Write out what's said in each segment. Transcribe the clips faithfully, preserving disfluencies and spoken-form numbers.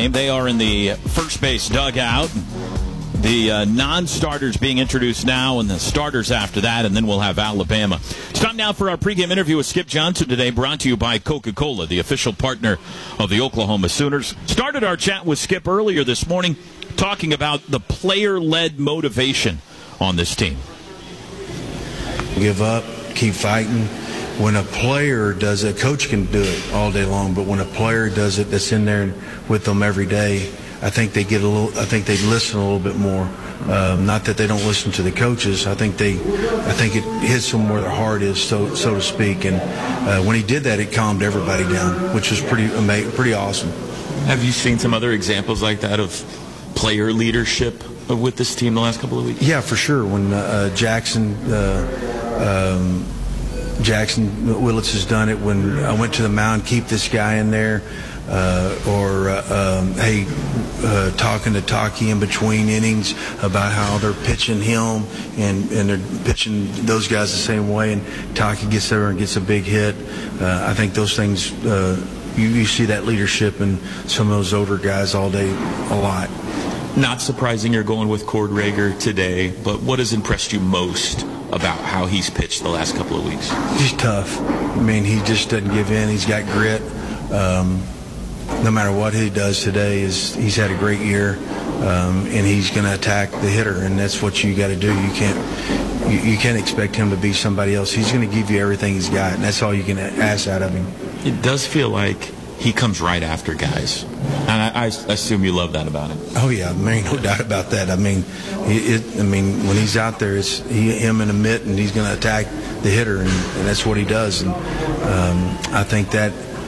game. They are in the first base dugout. The uh, non-starters being introduced now and the starters after that, and then we'll have Alabama. It's time now for our pregame interview with Skip Johnson today, brought to you by Coca-Cola, the official partner of the Oklahoma Sooners. Started our chat with Skip earlier this morning talking about the player-led motivation on this team. Give up, keep fighting. When a player does it, a coach can do it all day long, but when a player does it that's in there with them every day, I think they get a little. I think they listen a little bit more. Um, not that they don't listen to the coaches. I think they. I think it hits them where their heart is, so so to speak. And uh, when he did that, it calmed everybody down, which was pretty amazing, pretty awesome. Have you seen some other examples like that of player leadership with this team the last couple of weeks? Yeah, for sure. When uh, Jackson. Uh, um, Jackson Willits has done it. When I went to the mound, keep this guy in there. Uh, or, uh, um, hey, uh, talking to Taki in between innings about how they're pitching him and, and they're pitching those guys the same way, and Taki gets there and gets a big hit. Uh, I think those things, uh, you, you see that leadership in some of those older guys all day a lot. Not surprising you're going with Cord Rager today, but what has impressed you most about how he's pitched the last couple of weeks? He's tough. I mean, he just doesn't give in. He's got grit. Um, no matter what he does today, is he's had a great year, um, and he's going to attack the hitter, and that's what you got to do. You can't you, you can't expect him to be somebody else. He's going to give you everything he's got, and that's all you can ask out of him. It does feel like he comes right after guys, and I, I assume you love that about him. Oh yeah, I mean, no doubt about that. I mean, it, it, I mean, when he's out there, it's he, him in a mitt, and he's going to attack the hitter, and, and that's what he does. And um, I think that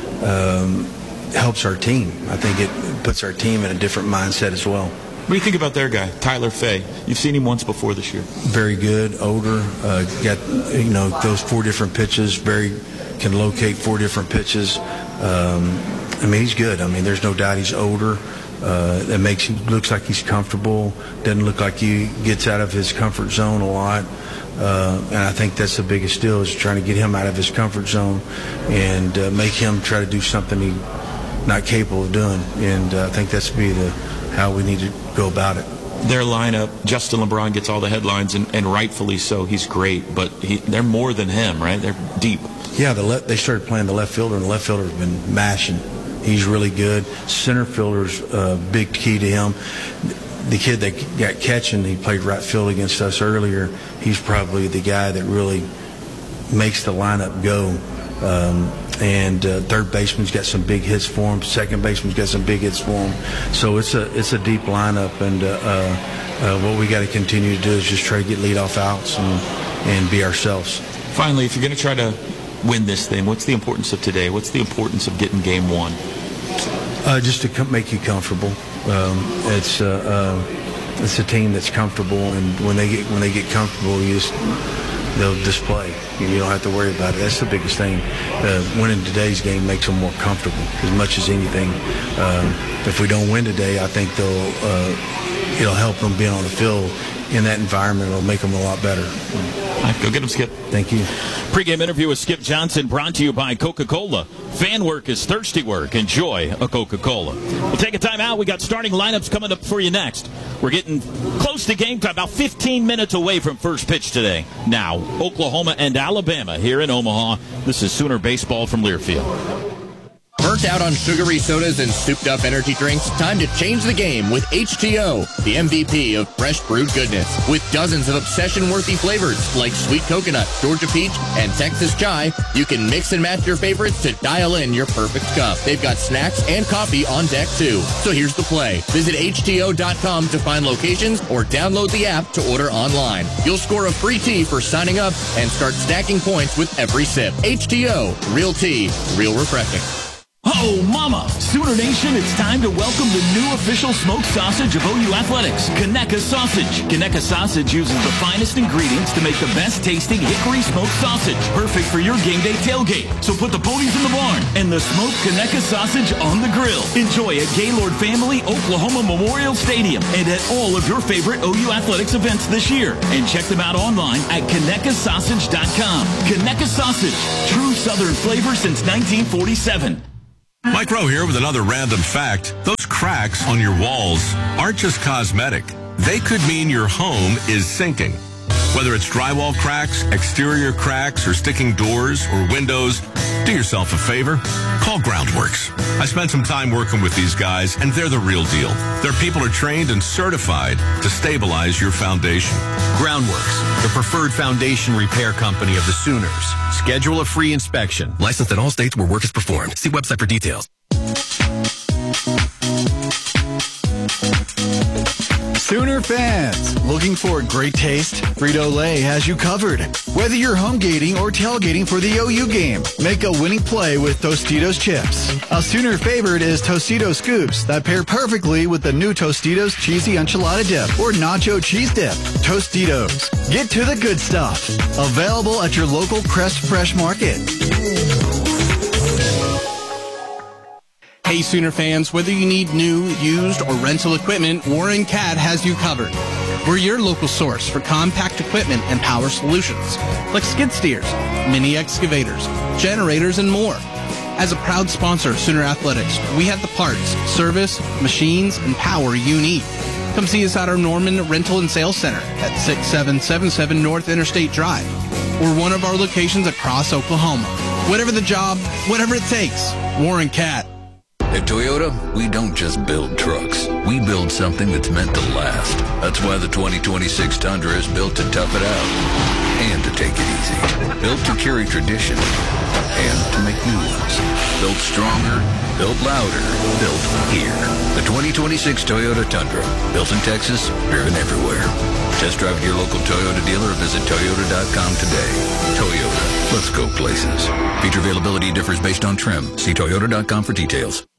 um, helps our team. I think it puts our team in a different mindset as well. What do you think about their guy, Tyler Fay? You've seen him once before this year. Very good, older, uh, got you know those four different pitches. Very can locate four different pitches. Um, I mean, he's good. I mean, there's no doubt he's older. Uh, that makes him looks like he's comfortable. Doesn't look like he gets out of his comfort zone a lot. Uh, and I think that's the biggest deal, is trying to get him out of his comfort zone and uh, make him try to do something he's not capable of doing. And uh, I think that's be the how we need to go about it. Their lineup, Justin LeBron gets all the headlines, and, and rightfully so. He's great, but he, they're more than him, right? They're deep. Yeah, the le- they started playing the left fielder, and the left fielder's been mashing. He's really good. Center fielder's a big key to him. The kid that got catching, he played right field against us earlier. He's probably the guy that really makes the lineup go. Um, and uh, third baseman's got some big hits for him. Second baseman's got some big hits for him. So it's a it's a deep lineup, and uh, uh, what we got to continue to do is just try to get leadoff outs and and be ourselves. Finally, if you're going to try to win this thing, what's the importance of today? What's the importance of getting game one? Uh, just to com- make you comfortable. Um, it's uh, uh, it's a team that's comfortable, and when they get when they get comfortable, you just they'll display. You don't have to worry about it. That's the biggest thing. Uh, winning today's game makes them more comfortable as much as anything. Um, if we don't win today, I think they'll uh, it'll help them being on the field in that environment. It'll make them a lot better. All right, go get them, Skip. Thank you. Pre-game interview with Skip Johnson, brought to you by Coca-Cola. Fan work is thirsty work. Enjoy a Coca-Cola. We'll take a time out. We got starting lineups coming up for you next. We're getting close to game time, about fifteen minutes away from first pitch today. Now, Oklahoma and Alabama here in Omaha. This is Sooner Baseball from Learfield. Burnt out on sugary sodas and souped-up energy drinks? Time to change the game with H two O, the M V P of fresh brewed goodness. With dozens of obsession-worthy flavors like sweet coconut, Georgia peach, and Texas chai, you can mix and match your favorites to dial in your perfect cup. They've got snacks and coffee on deck, too. So here's the play. Visit H T O dot com to find locations or download the app to order online. You'll score a free tea for signing up and start stacking points with every sip. H T O, real tea, real refreshing. Oh, mama! Sooner Nation, it's time to welcome the new official smoked sausage of O U Athletics, Conecuh Sausage. Conecuh Sausage uses the finest ingredients to make the best tasting hickory smoked sausage, perfect for your game day tailgate. So put the ponies in the barn and the smoked Conecuh Sausage on the grill. Enjoy at Gaylord Family Oklahoma Memorial Stadium and at all of your favorite O U Athletics events this year. And check them out online at Conecuh Sausage dot com. Conecuh Sausage, true Southern flavor since nineteen forty-seven. Mike Rowe here with another random fact. Those cracks on your walls aren't just cosmetic. They could mean your home is sinking. Whether it's drywall cracks, exterior cracks, or sticking doors or windows, do yourself a favor. Call Groundworks. I spent some time working with these guys, and they're the real deal. Their people are trained and certified to stabilize your foundation. Groundworks, the preferred foundation repair company of the Sooners. Schedule a free inspection. Licensed in all states where work is performed. See website for details. Sooner fans, looking for great taste? Frito-Lay has you covered. Whether you're home gating or tailgating for the O U game, make a winning play with Tostitos chips. A Sooner favorite is Tostitos scoops that pair perfectly with the new Tostitos cheesy enchilada dip or nacho cheese dip. Tostitos, get to the good stuff. Available at your local Crest Fresh Market. Hey Sooner fans, whether you need new, used, or rental equipment, Warren Cat has you covered. We're your local source for compact equipment and power solutions, like skid steers, mini excavators, generators, and more. As a proud sponsor of Sooner Athletics, we have the parts, service, machines, and power you need. Come see us at our Norman Rental and Sales Center at six seven seven seven North Interstate Drive, or one of our locations across Oklahoma. Whatever the job, whatever it takes, Warren Cat. At Toyota, we don't just build trucks. We build something that's meant to last. That's why the twenty twenty-six Tundra is built to tough it out and to take it easy. Built to carry tradition and to make new ones. Built stronger, built louder, built here. The twenty twenty-six Toyota Tundra. Built in Texas, driven everywhere. Test drive at your local Toyota dealer or visit Toyota dot com today. Toyota. Let's go places. Feature availability differs based on trim. See Toyota dot com for details.